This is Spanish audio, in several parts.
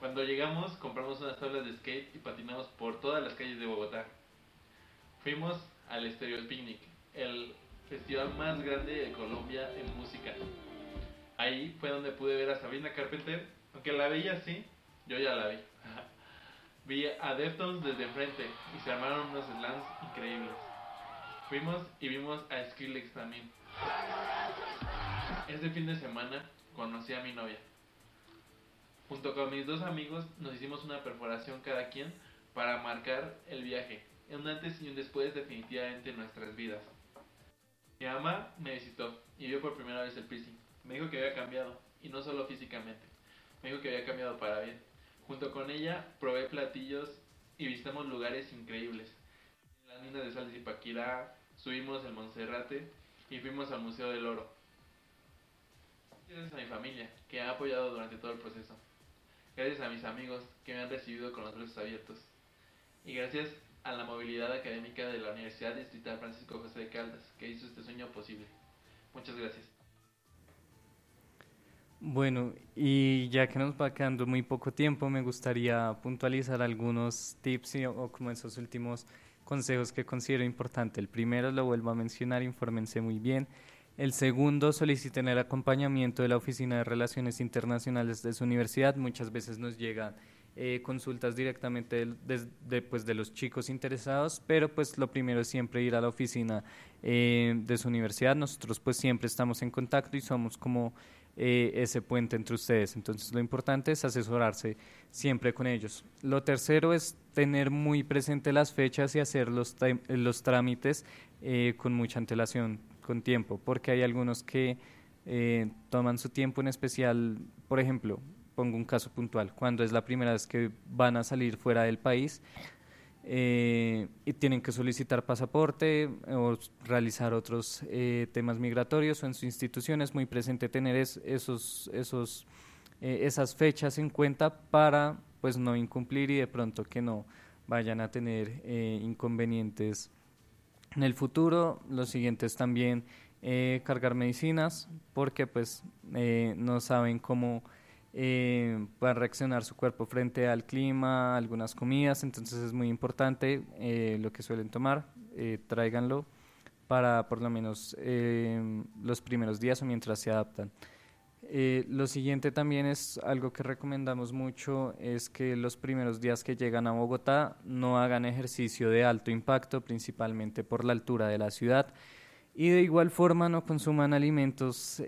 Cuando llegamos, compramos unas tablas de skate y patinamos por todas las calles de Bogotá. Fuimos al Stereo Picnic, el festival más grande de Colombia en música. Ahí fue donde pude ver a Sabrina Carpenter, aunque la veía así, yo ya la vi. Vi a Deftones desde enfrente y se armaron unos slams increíbles. Fuimos y vimos a Skrillex también. Este fin de semana conocí a mi novia. Junto con mis dos amigos nos hicimos una perforación cada quien para marcar el viaje, un antes y un después definitivamente en nuestras vidas. Mi mamá me visitó y vio por primera vez el piercing. Me dijo que había cambiado, y no solo físicamente. Me dijo que había cambiado para bien. Junto con ella probé platillos y visitamos lugares increíbles. Las minas de sal de Zipaquirá, subimos el Monserrate y fuimos al Museo del Oro. Gracias a mi familia, que me ha apoyado durante todo el proceso. Gracias a mis amigos, que me han recibido con los brazos abiertos. Y gracias a la movilidad académica de la Universidad Distrital Francisco José de Caldas, que hizo este sueño posible. Muchas gracias. Bueno, y ya que nos va quedando muy poco tiempo, me gustaría puntualizar algunos tips o como esos últimos consejos que considero importante. El primero, lo vuelvo a mencionar, infórmense muy bien. El segundo, soliciten el acompañamiento de la Oficina de Relaciones Internacionales de su universidad. Muchas veces nos llegan consultas directamente pues, de los chicos interesados, pero pues lo primero es siempre ir a la oficina de su universidad. Nosotros pues siempre estamos en contacto y somos como ese puente entre ustedes. Entonces lo importante es asesorarse siempre con ellos. Lo tercero es tener muy presente las fechas y hacer los trámites con mucha antelación, con tiempo, porque hay algunos que toman su tiempo, en especial, por ejemplo, pongo un caso puntual, cuando es la primera vez que van a salir fuera del país y tienen que solicitar pasaporte o realizar otros temas migratorios, o en su institución es muy presente tener esas fechas en cuenta para pues no incumplir y de pronto que no vayan a tener inconvenientes en el futuro. Los siguientes también cargar medicinas, porque pues no saben cómo va a reaccionar su cuerpo frente al clima, algunas comidas. Entonces es muy importante lo que suelen tomar, tráiganlo para por lo menos los primeros días o mientras se adaptan. Lo siguiente también es algo que recomendamos mucho, es que los primeros días que llegan a Bogotá no hagan ejercicio de alto impacto, principalmente por la altura de la ciudad, y de igual forma no consuman alimentos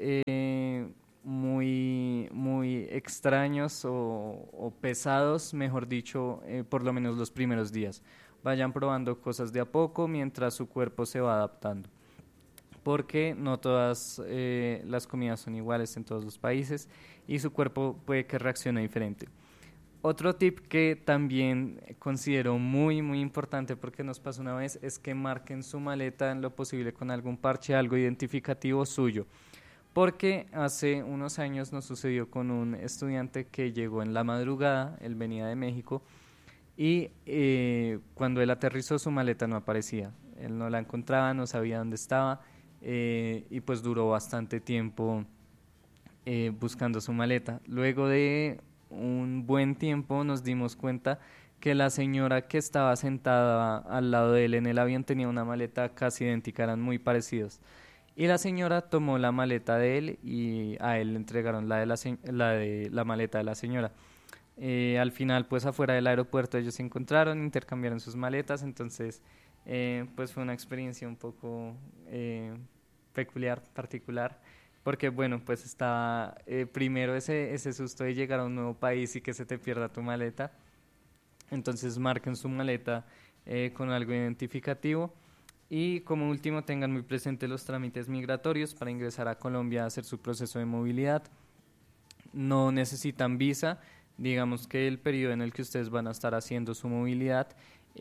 muy extraños o pesados, mejor dicho, por lo menos los primeros días. Vayan probando cosas de a poco mientras su cuerpo se va adaptando, porque no todas las comidas son iguales en todos los países y su cuerpo puede que reaccione diferente. Otro tip que también considero muy importante, porque nos pasó una vez, es que marquen su maleta en lo posible con algún parche, algo identificativo suyo, porque hace unos años nos sucedió con un estudiante que llegó en la madrugada. Él venía de México y cuando él aterrizó su maleta no aparecía, él no la encontraba, no sabía dónde estaba, y pues duró bastante tiempo buscando su maleta. Luego de un buen tiempo nos dimos cuenta que la señora que estaba sentada al lado de él en el avión tenía una maleta casi idéntica, eran muy parecidos. Y la señora tomó la maleta de él y a él le entregaron la maleta de la señora. Al final, pues afuera del aeropuerto ellos se encontraron, intercambiaron sus maletas. Entonces pues fue una experiencia un poco peculiar, particular, porque bueno, pues estaba primero ese susto de llegar a un nuevo país y que se te pierda tu maleta. Entonces marquen su maleta con algo identificativo. Y como último, tengan muy presentes los trámites migratorios para ingresar a Colombia a hacer su proceso de movilidad. No necesitan visa, digamos que el periodo en el que ustedes van a estar haciendo su movilidad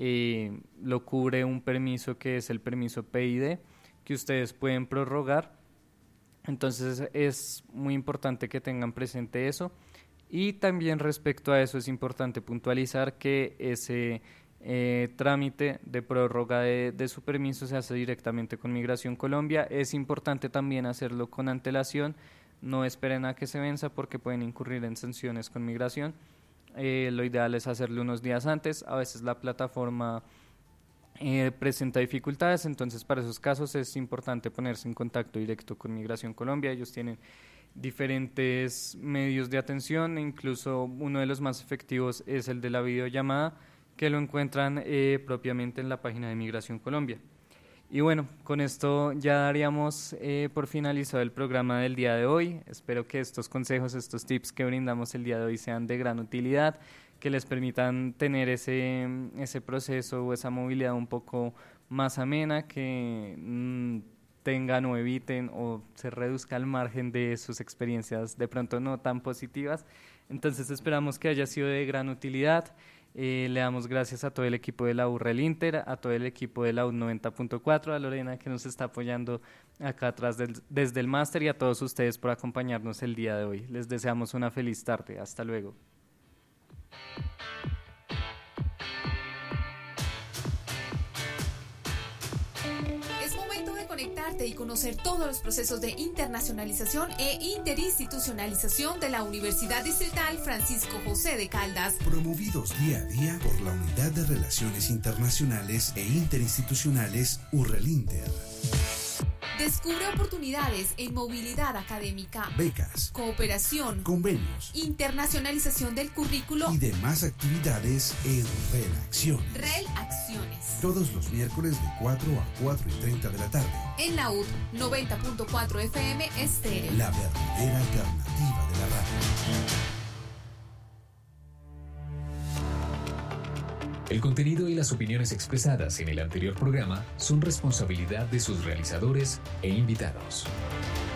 lo cubre un permiso que es el permiso PID, que ustedes pueden prorrogar. Entonces es muy importante que tengan presente eso. Y también respecto a eso es importante puntualizar que ese trámite de prórroga de su permiso se hace directamente con Migración Colombia. Es importante también hacerlo con antelación, no esperen a que se venza porque pueden incurrir en sanciones con Migración. Lo ideal es hacerlo unos días antes. A veces la plataforma presenta dificultades, entonces para esos casos es importante ponerse en contacto directo con Migración Colombia. Ellos tienen diferentes medios de atención, e incluso uno de los más efectivos es el de la videollamada, que lo encuentran propiamente en la página de Migración Colombia. Y bueno, con esto ya daríamos por finalizado el programa del día de hoy. Espero que estos consejos, estos tips que brindamos el día de hoy sean de gran utilidad, que les permitan tener ese proceso o esa movilidad un poco más amena, que tengan o eviten o se reduzca el margen de sus experiencias de pronto no tan positivas. Entonces esperamos que haya sido de gran utilidad. Le damos gracias a todo el equipo de la URL Inter, a todo el equipo de la UD 90.4, a Lorena que nos está apoyando acá atrás desde el máster, y a todos ustedes por acompañarnos el día de hoy. Les deseamos una feliz tarde. Hasta luego. Conectarte y conocer todos los procesos de internacionalización e interinstitucionalización de la Universidad Distrital Francisco José de Caldas, promovidos día a día por la Unidad de Relaciones Internacionales e Interinstitucionales URL Inter. Descubre oportunidades en movilidad académica, becas, cooperación, convenios, internacionalización del currículo y demás actividades en REL Acciones. REL Acciones. Todos los miércoles de 4 a 4:30 de la tarde. En la UD 90.4 FM Estéreo. La verdadera alternativa de la radio. El contenido y las opiniones expresadas en el anterior programa son responsabilidad de sus realizadores e invitados.